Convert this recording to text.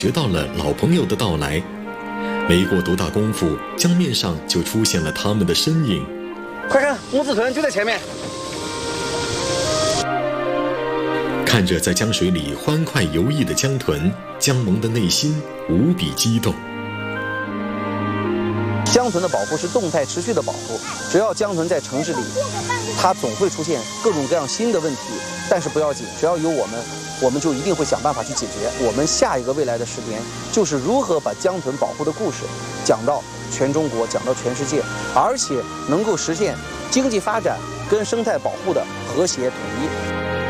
觉到了老朋友的到来。没过多大功夫，江面上就出现了他们的身影。 快看，母子豚就在前面！ 看着在江水里欢快游弋的江豚，江萌的内心无比激动。 江豚的保护是动态持续的保护，只要江豚在城市里，它总会出现各种各样新的问题，但是不要紧，只要有我们就一定会想办法去解决。我们下一个未来的10年，就是如何把江豚保护的故事讲到全中国，讲到全世界，而且能够实现经济发展跟生态保护的和谐统一。